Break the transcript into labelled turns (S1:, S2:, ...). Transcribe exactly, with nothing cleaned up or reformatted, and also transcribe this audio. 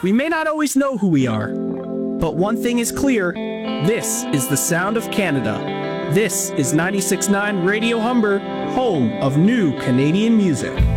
S1: We may not always know who we are, but one thing is clear. This is the sound of Canada. This is ninety-six point nine Radio Humber, home of new Canadian music.